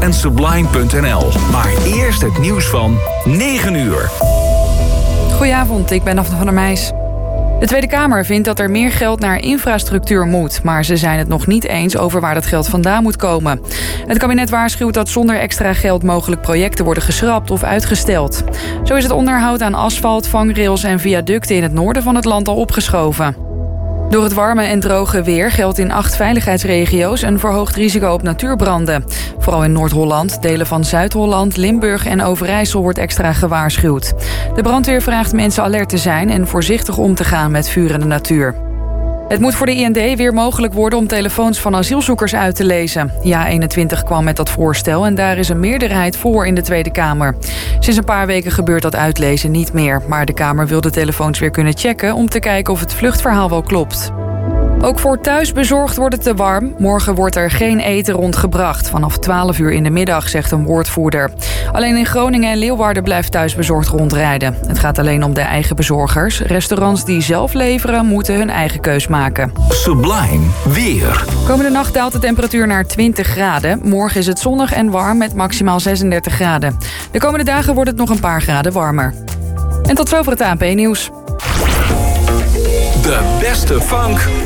en Sublime.nl. Maar eerst het nieuws van 9 uur. Goedenavond, ik ben Daphne van der Meijs. De Tweede Kamer vindt dat er meer geld naar infrastructuur moet, maar ze zijn het nog niet eens over waar dat geld vandaan moet komen. Het kabinet waarschuwt dat zonder extra geld mogelijk projecten worden geschrapt of uitgesteld. Zo is het onderhoud aan asfalt, vangrails en viaducten in het noorden van het land al opgeschoven. Door het warme en droge weer geldt in 8 veiligheidsregio's een verhoogd risico op natuurbranden. Vooral in Noord-Holland, delen van Zuid-Holland, Limburg en Overijssel wordt extra gewaarschuwd. De brandweer vraagt mensen alert te zijn en voorzichtig om te gaan met vuur in de natuur. Het moet voor de IND weer mogelijk worden om telefoons van asielzoekers uit te lezen. Ja21 kwam met dat voorstel en daar is een meerderheid voor in de Tweede Kamer. Sinds een paar weken gebeurt dat uitlezen niet meer, maar de Kamer wil de telefoons weer kunnen checken om te kijken of het vluchtverhaal wel klopt. Ook voor thuisbezorgd wordt het te warm. Morgen wordt er geen eten rondgebracht. Vanaf 12 uur in de middag, zegt een woordvoerder. Alleen in Groningen en Leeuwarden blijft thuisbezorgd rondrijden. Het gaat alleen om de eigen bezorgers. Restaurants die zelf leveren moeten hun eigen keus maken. Sublime weer. Komende nacht daalt de temperatuur naar 20 graden. Morgen is het zonnig en warm met maximaal 36 graden. De komende dagen wordt het nog een paar graden warmer. En tot zover het ANP-nieuws. De beste funk